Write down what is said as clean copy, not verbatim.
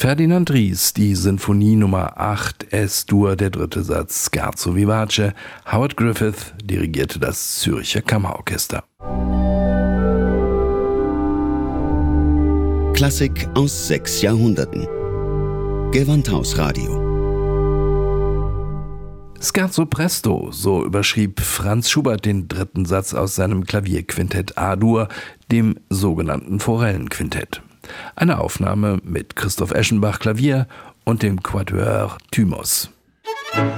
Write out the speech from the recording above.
Ferdinand Ries, die Sinfonie Nummer 8, S-Dur, der dritte Satz, Scherzo vivace. Howard Griffith dirigierte das Zürcher Kammerorchester. Klassik aus 6 Jahrhunderten. Gewandhausradio. Scherzo presto, so überschrieb Franz Schubert den dritten Satz aus seinem Klavierquintett A-Dur, dem sogenannten Forellenquintett. Eine Aufnahme mit Christoph Eschenbach Klavier und dem Quatuor Thymos.